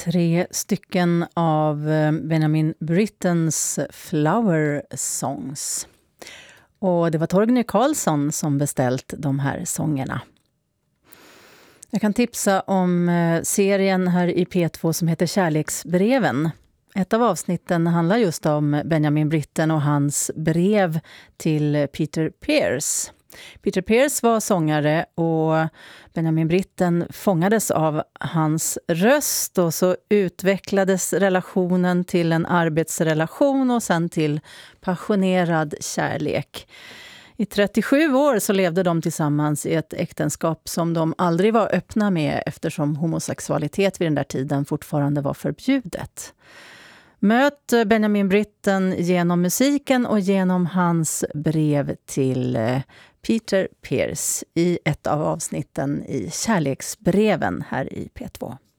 3 stycken av Benjamin Brittens Flower Songs. Och det var Torgny Karlsson som beställt de här sångerna. Jag kan tipsa om serien här i P2 som heter Kärleksbreven. Ett av avsnitten handlar just om Benjamin Britten och hans brev till Peter Pears. Peter Pears var sångare och Benjamin Britten fångades av hans röst och så utvecklades relationen till en arbetsrelation och sen till passionerad kärlek. I 37 år så levde de tillsammans i ett äktenskap som de aldrig var öppna med eftersom homosexualitet vid den där tiden fortfarande var förbjudet. Möt Benjamin Britten genom musiken och genom hans brev till Peter Pears i ett av avsnitten i Kärleksbreven här i P2.